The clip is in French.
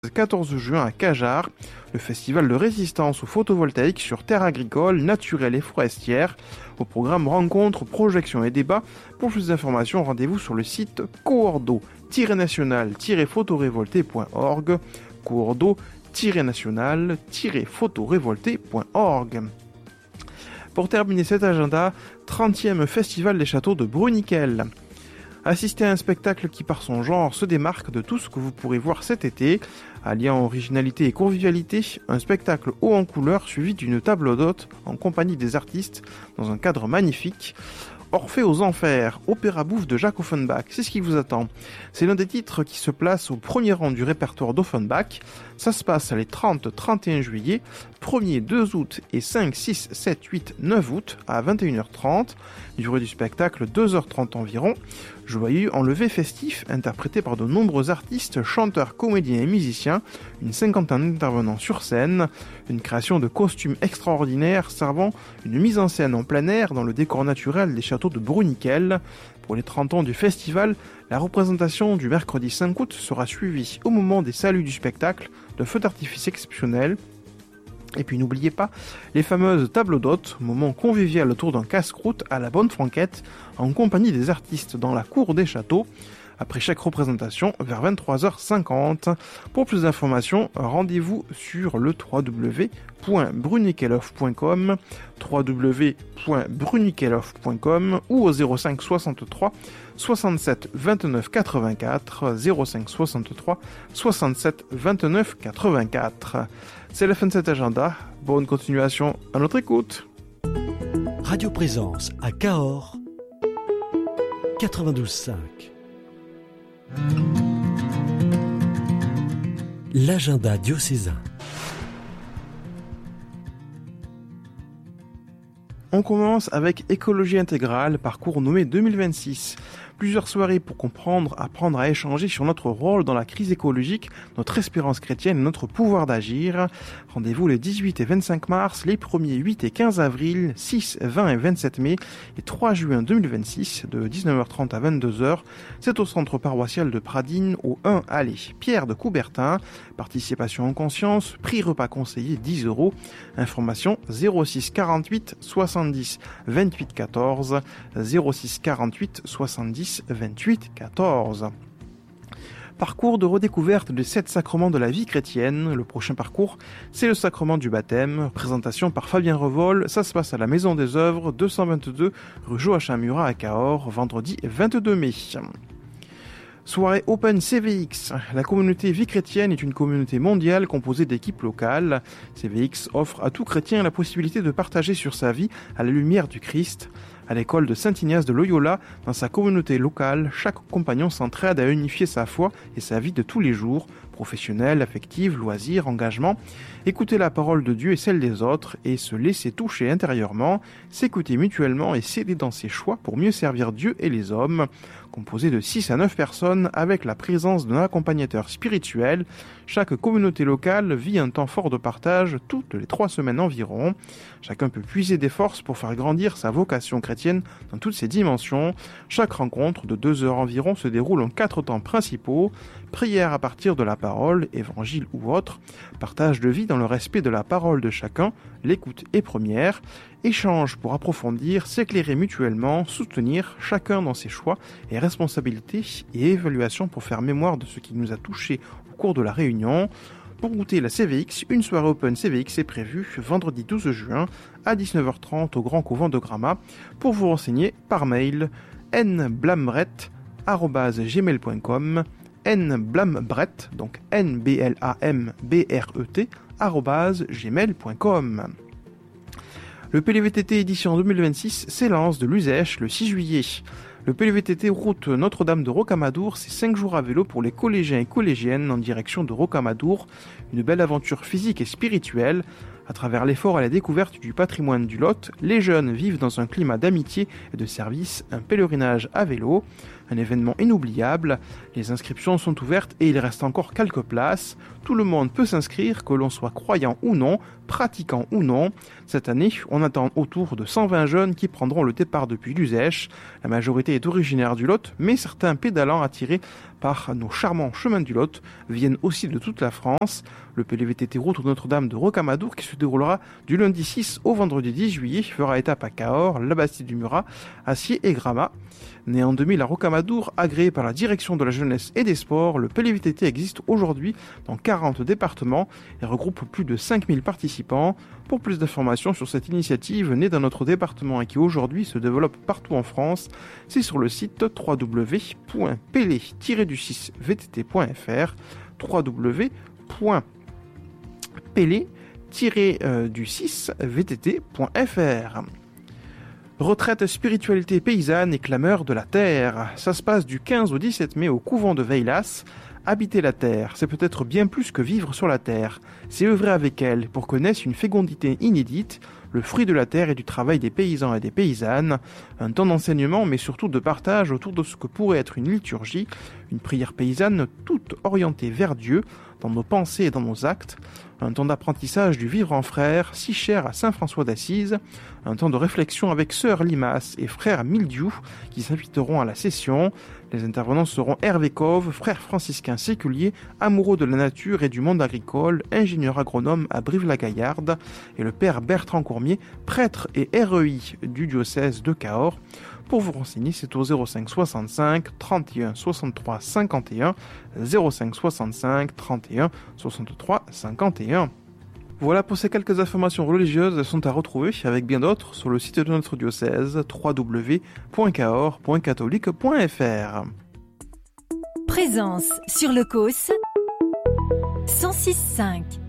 14 juin à Cajar, le festival de résistance au photovoltaïque sur terres agricoles, naturelles et forestières. Au programme rencontres, projections et débats. Pour plus d'informations, rendez-vous sur le site coordo-national-photorévolté.org coordo-national-photorévolté.org. Pour terminer cet agenda, 30e Festival des Châteaux de Bruniquel. Assistez à un spectacle qui par son genre se démarque de tout ce que vous pourrez voir cet été. Alliant originalité et convivialité, un spectacle haut en couleurs suivi d'une table d'hôte en compagnie des artistes dans un cadre magnifique. Orphée aux Enfers, opéra bouffe de Jacques Offenbach, c'est ce qui vous attend. C'est l'un des titres qui se place au premier rang du répertoire d'Offenbach. Ça se passe les 30, 31 juillet, 1er, 2 août et 5, 6, 7, 8, 9 août à 21h30. Durée du spectacle 2h30 environ. Joyeux enlevé festif, interprété par de nombreux artistes, chanteurs, comédiens et musiciens, une cinquantaine d'intervenants sur scène, une création de costumes extraordinaires servant une mise en scène en plein air dans le décor naturel des châteaux de Bruniquel. Pour les 30 ans du festival, la représentation du mercredi 5 août sera suivie au moment des saluts du spectacle de feux d'artifice exceptionnels. Et puis n'oubliez pas les fameuses tables d'hôtes, moment convivial autour d'un casse-croûte à la bonne franquette, en compagnie des artistes dans la cour des châteaux, après chaque représentation vers 23h50. Pour plus d'informations, rendez-vous sur le www.bruniqueloff.com www.bruniqueloff.com ou au 05 63 67 29 84 05 63 67 29 84. C'est la fin de cet agenda. Bonne continuation à notre écoute. Radio Présence à Cahors 92.5. L'agenda diocésain. On commence avec Écologie intégrale, parcours nommé 2026. Plusieurs soirées pour comprendre, apprendre à échanger sur notre rôle dans la crise écologique, notre espérance chrétienne et notre pouvoir d'agir. Rendez-vous les 18 et 25 mars, les 1er, 8 et 15 avril, 6, 20 et 27 mai et 3 juin 2026 de 19h30 à 22h. C'est au centre paroissial de Pradines au 1 allée Pierre de Coubertin. Participation en conscience, prix repas conseillé 10 €. Information 06 48 70 28 14 06 48 70 28 14. Parcours de redécouverte des 7 sacrements de la vie chrétienne. Le prochain parcours, c'est le sacrement du baptême. Présentation par Fabien Revol. Ça se passe à la Maison des Œuvres, 222 rue Joachim Murat à Cahors, vendredi 22 mai. Soirée Open CVX. La communauté Vie Chrétienne est une communauté mondiale composée d'équipes locales. CVX offre à tout chrétien la possibilité de partager sur sa vie à la lumière du Christ. À l'école de Saint-Ignace de Loyola, dans sa communauté locale, chaque compagnon s'entraide à unifier sa foi et sa vie de tous les jours, professionnelle, affective, loisirs, engagement, écouter la parole de Dieu et celle des autres, et se laisser toucher intérieurement, s'écouter mutuellement et s'aider dans ses choix pour mieux servir Dieu et les hommes. Composé de 6 à 9 personnes avec la présence d'un accompagnateur spirituel, chaque communauté locale vit un temps fort de partage toutes les 3 semaines environ. Chacun peut puiser des forces pour faire grandir sa vocation chrétienne dans toutes ses dimensions. Chaque rencontre de 2 heures environ se déroule en 4 temps principaux: prière à partir de la parole, évangile ou autre, partage de vie dans le respect de la parole de chacun, l'écoute est première, échange pour approfondir, s'éclairer mutuellement, soutenir chacun dans ses choix et responsabilités et évaluation pour faire mémoire de ce qui nous a touchés au cours de la réunion. Pour goûter la CVX, une soirée Open CVX est prévue vendredi 12 juin à 19h30 au Grand Couvent de Gramat. Pour vous renseigner, par mail nblambret@gmail.com nblambret, donc nblambret @gmail.com. Le PLVTT édition 2026 s'élance de l'Uzèche le 6 juillet. Le PLVTT route Notre-Dame de Rocamadour, c'est 5 jours à vélo pour les collégiens et collégiennes en direction de Rocamadour. Une belle aventure physique et spirituelle. À travers l'effort et la découverte du patrimoine du Lot, les jeunes vivent dans un climat d'amitié et de service, un pèlerinage à vélo. Un événement inoubliable. Les inscriptions sont ouvertes et il reste encore quelques places. Tout le monde peut s'inscrire, que l'on soit croyant ou non, pratiquant ou non. Cette année, on attend autour de 120 jeunes qui prendront le départ depuis l'Uzèche. La majorité est originaire du Lot, mais certains pédalants attirés par nos charmants chemins du Lot viennent aussi de toute la France. Le PLVTT Route Notre-Dame de Rocamadour, qui se déroulera du lundi 6 au vendredi 10 juillet, fera étape à Cahors, la Bastide du Murat, Acier et Gramat. Né en 2000 à Rocamadour, agréé par la direction de la jeunesse et des sports, le PLVTT existe aujourd'hui dans 40 départements et regroupe plus de 5000 participants. Pour plus d'informations sur cette initiative née dans notre département et qui aujourd'hui se développe partout en France, c'est sur le site www.pele-vtt.fr www.pele-vtt.fr. Retraite, spiritualité paysanne et clameur de la terre. Ça se passe du 15 au 17 mai au couvent de Veylas. Habiter la terre, c'est peut-être bien plus que vivre sur la terre. C'est œuvrer avec elle pour que naisse une fécondité inédite, le fruit de la terre et du travail des paysans et des paysannes. Un temps d'enseignement, mais surtout de partage autour de ce que pourrait être une liturgie, une prière paysanne toute orientée vers Dieu, dans nos pensées et dans nos actes. Un temps d'apprentissage du vivre en frère, si cher à saint François d'Assise. Un temps de réflexion avec sœur Limace et frère Mildiou, qui s'inviteront à la session. Les intervenants seront Hervé Cove, frère franciscain séculier, amoureux de la nature et du monde agricole, ingénieur agronome à Brive-la-Gaillarde, et le père Bertrand Courmier, prêtre et REI du diocèse de Cahors. Pour vous renseigner, c'est au 05 65 31 63 51, 05 65 31 63 51. Voilà pour ces quelques informations religieuses, elles sont à retrouver avec bien d'autres sur le site de notre diocèse www.cahors.catholique.fr. Présence sur le COS 106.5.